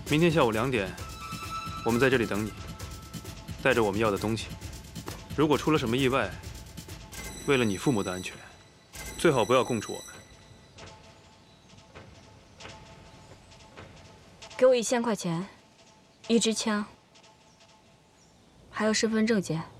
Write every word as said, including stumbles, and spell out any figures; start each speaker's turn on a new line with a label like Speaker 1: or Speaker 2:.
Speaker 1: 明天下午两点，我们在这里等你，带着我们要的东西。如果出了什么意外，为了你父母的安全，最好不要供出我们。
Speaker 2: 给我一千块钱，一支枪，还有身份证件。